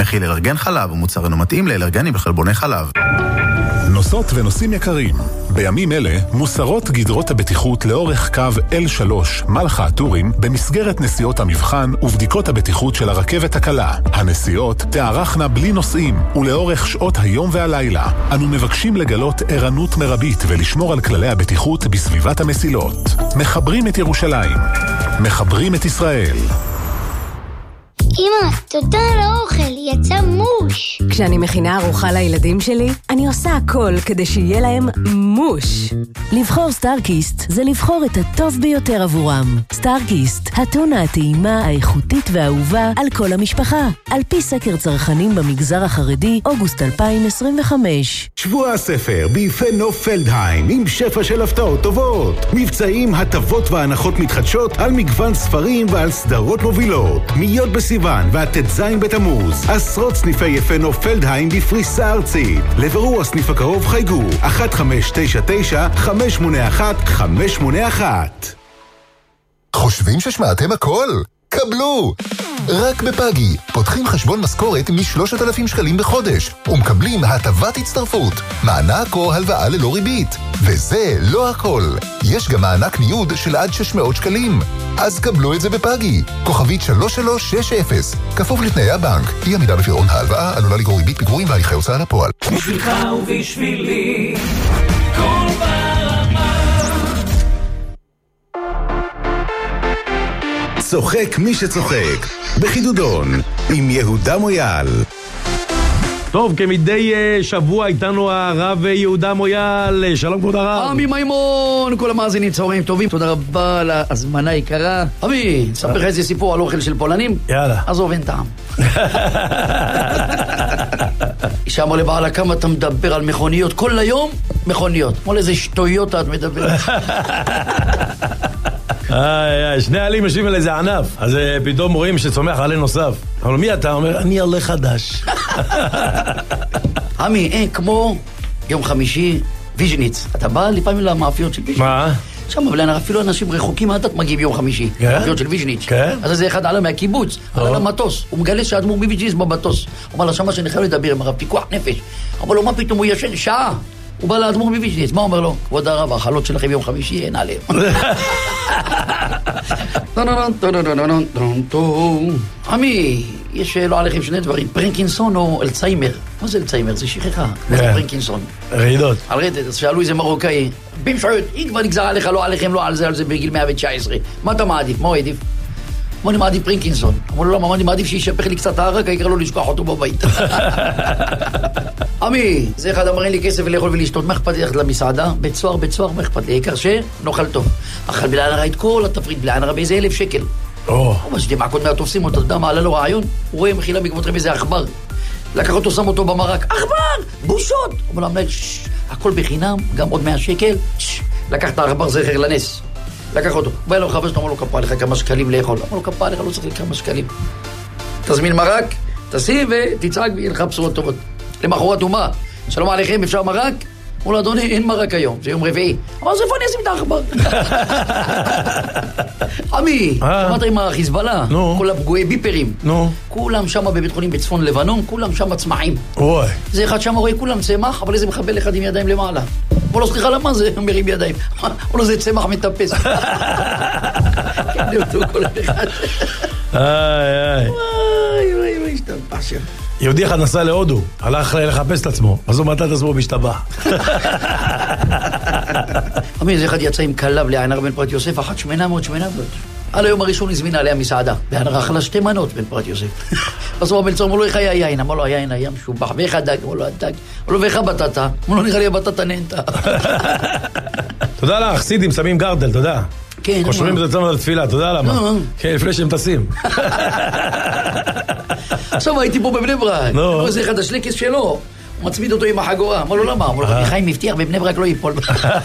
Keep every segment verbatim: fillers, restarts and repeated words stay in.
מכיל אלרגן חלב ומוצר אינו מתאים לאלרגנים בחלבוני חלב. נוסעות ונוסעים יקרים, בימים אלה מוסרות גדרות הבטיחות לאורך קו אל שלוש מלחה הטורים במסגרת נסיעות המבחן ובדיקות הבטיחות של הרכבת הקלה. הנסיעות תארכנה בלי נוסעים ולאורך שעות היום והלילה. אנו מבקשים לגלות ערנות מרבית ולשמור על כללי הבטיחות בסביבת המסילות. מחברים את ירושלים, מחברים את ישראל. אמא, תודה על האוכל, יצא מוש. כשאני מכינה ארוחה לילדים שלי, אני עושה הכל כדי שיהיה להם מוש. לבחור סטארקיסט זה לבחור את הטוב ביותר עבורם. סטארקיסט, הטונה הטעימה, האיכותית והאהובה על כל המשפחה. על פי סקר צרכנים במגזר החרדי, אוגוסט אלפיים עשרים וחמש. שבוע הספר ביפה נוף פלדהיים, עם שפע של הפתעות טובות. מבצעים, הטבות והנחות מתחדשות על מגוון ספרים ועל סדרות מובילות. מיות בסיוון והתת זין בתמוז. עשרות סניפי יפה נוף פלדהיים בפריסה ארצית. לברור הסניף הקרוב חייגו אחת חמש תשע תשע חמש שמונה אחת חמש שמונה אחת. חושבים ששמעתם הכל? קבלו! רק בפאגי פותחים חשבון משכורת מ-שלושת אלפים שקלים בחודש ומקבלים הטבת הצטרפות, מענק או הלוואה ללא ריבית. וזה לא הכל, יש גם מענק ניוד של עד שש מאות שקלים. אז קבלו את זה בפאגי, כוכבית שלוש שלוש שש אפס, כפוף לתנאי הבנק. אי עמידה בפירעון ההלוואה עלולה לגרור ריבית פיגורים והליכי הוצאה לפועל. בשבילך ובשבילי כל ברמה. צוחק מי שצוחק בחידודון עם יהודה מויאל. טוב, כמדי שבוע איתנו הרב יהודה מויאל. שלום כבוד הרב. עמי מימון, כל המאזינים צהריים טובים, תודה רבה על ההזמנה היקרה. עמי, ספר לך איזה סיפור על אוכל של פולנים? יאללה. עזוב, אין טעם. אישה אמרה לבעלה, כמה אתה מדבר על מכוניות? כל היום מכוניות. כמו איזה שטויות את מדברת. איי, איי, שני עלים יושבים על איזה ענף, אז פתאום רואים שצומח עלה נוסף. אבל מי אתה? אומר, אני עלה חדש. עמי, אין כמו יום חמישי ויז'ניץ. אתה בא לפעמים למאפיות של ויז'ניץ? מה? שם, אבל אפילו אנשים רחוקים מהדת מגיעים יום חמישי. מאפיות של ויז'ניץ. אז איזה אחד עלה מהקיבוץ, עלה למטוס. הוא מגלה שהאדמו"ר מוויז'ניץ במטוס. הוא אומר לה, שמה שנחייב לדבר עם הרב, פיקוח נפש. אבל לו, מה פתאום הוא ישן שעה? הוא בא לאדמו"ר מוויז'ניץ, מה אומר לו? כבוד הרב, החלות שלכם יום חמישי, אין עליהם. עמי, יש לא עליכם שני דברים, פרינקינסון או אלצהיימר. מה זה אלצהיימר? זה שכחה. מה זה פרינקינסון? רעידות. על רעידות, אז שאלו איזה מרוקאי, במשעות, אם כבר נגזר עליך, לא עליכם, לא על זה, על זה בגיל מאה תשע עשרה. מה אתה מעדיף? מה הוא עדיף? מה אני מעדיף פרינקינסון? אמרו לו, למה אני מעדיף שישפך לי קצת הערק, העיקר לא לשכוח אותו בבית. עמי, זה אחד אמר, אין לי כסף לאכול ולשתות, מה אכפת לי ללכת למסעדה? בצוהר, בצוהר, מה אכפת לי? העיקר שנאכל טוב. אכל בלעין הרע את כל התפריט, בלעין הרע באיזה אלף שקל. הוא אומר, שאתם מעקות מה תופסים אותו, אתה יודע מה, עלה לו רעיון? הוא רואה מחילה מגבותרם איזה עכבר. לקח אותו, שם אותו במרק. עכבר! בושות! אומר לו, המנהל, הכל בחינם, גם עוד מאה שקל. לקח את העכבר זכר לנס. לקח אותו. בא אליו חבר שלו, אמר לו, כפה עליך כמה שקלים לאכול. אמר לו, כפה עליך, לא צריך לי כמה שקלים. תזמין מרק, תשים ותצעק ויהיה לך בשורות טובות. למחרת ומה? שלום עליכם, אפשר מרק? אמרו לו, אדוני, אין מרק היום, זה יום רביעי. אמר, אז איפה אני אשים את העכבר? עמי, שמעת עם החיזבאללה? כל הפגועי ביפרים. כולם שם בבית חולים בצפון לבנון, כולם שם צמחים. זה אחד שם רואה כולם צמח, אבל איזה מחבל אחד עם ידיים למעלה. אמרו לו, סליחה, למה זה מרים ידיים? אמרו לו, זה צמח מטפס. כן, אותו כל אחד. איי, איי. וואי, וואי, וואי, השתבח שם. יהודי אחד נסע להודו, הלך לחפש את עצמו, אז הוא מצא את עצמו בשטבח. עמי, זה אחד יצא עם כלב לעין הרע בן פרת יוסף, אחת שמונה מאוד שמונה מאוד. על היום הראשון הזמינה עליה מסעדה, לעין הרע אכלה שתי מנות בן פרת יוסף. אז הוא המלצר, אמרו לו, איך היה היין? אמר לו, היין היה משובח, ואיך הדג? אמרו לו, הדג. אמרו לו, ואיך הבטטה? אמרו לו, נראה לי הבטטה נהנתה. תודה לך, סידים, שמים גרדל, תודה. כן. קושרים את עצמנו לתפילה, תודה למה. כן, לפני שהם טסים. עכשיו הייתי פה בבני ברק. נו. זה אחד השלקס שלו. הוא מצמיד אותו עם החגורה. אמר לו, למה? אמר לו, חיים מבטיח, בבני ברק לא ייפול.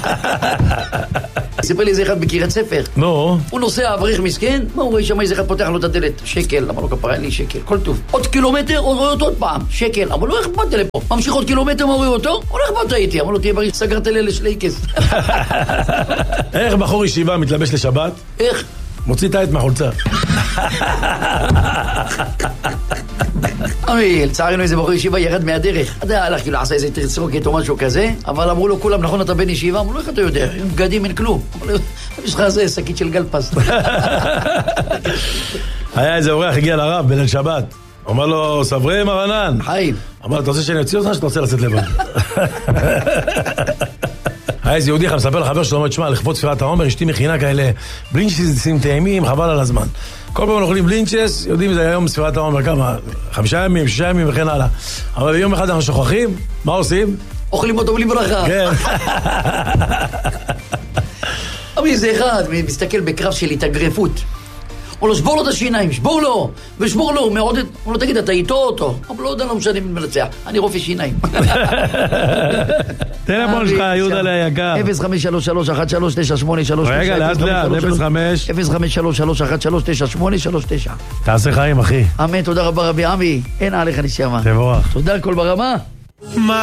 סיפר לי איזה אחד בקירת ספר. נו. הוא נוסע אברך מסכן, מה הוא רואה שם איזה אחד פותח לו את הדלת? שקל. אמר לו, כפרה, אין לי שקל. כל טוב. עוד קילומטר, הוא רואה אותו עוד פעם. שקל. אמר לו, איך באת לפה? ממשיך עוד קילומטר, מה רואה אותו? הוא איך באת איתי? אמר לו, תהיה בריא, סגרת לי לשלייקס. איך בחור ישיבה מתלבש לשבת? איך? מוציא את העט מהחולצה. אמי, לצערנו איזה בחור ישיבה ירד מהדרך. אתה יודע, הלך כאילו עשה איזה תרצרוקת או משהו כזה, אבל אמרו לו כולם, נכון, אתה בן ישיבה? אמרו לו, איך אתה יודע? עם בגדים אין כלום. אמרו לו, יש לך זה, שקית של גלפס. היה איזה אורח, הגיע לרב בליל שבת. אומר לו, סברי מרנן. חיים. אמר לו, אתה רוצה שאני אוציא אותך, שאתה רוצה לצאת לבד? היה איזה יהודי, מספר לחבר שלו, אומר, תשמע, לכבוד ספירת העומר, אשתי מכינה כאלה בלינצ'סים טעימים, חבל על הזמן. כל פעם אוכלים בלינצ'ס, יודעים, זה היום ספירת העומר, כמה? חמישה ימים, שישה ימים וכן הלאה. אבל ביום אחד אנחנו שוכחים, מה עושים? אוכלים אותו בלי ברכה. כן. אמי, זה אחד, מסתכל בקרב של התאגרפות. הוא לא, שבור לו את השיניים, שבור לו, ושבור לו, הוא מעודד, הוא לא תגיד, אתה איתו אותו. אבל לא יודע, לא משנה מי מנצח, אני רופא שיניים. טלפון שלך, יהודה ליקר. אפס חמש שלוש שלוש אחת שלוש תשע שמונה שלוש תשע. רגע, לאט לאט, אפס חמש. אפס חמש שלוש שלוש אחת שלוש תשע שמונה שלוש תשע. תעשה חיים, אחי. אמן, תודה רבה רבי עמי. אין עליך נשמה. תבורך. תודה, כל ברמה.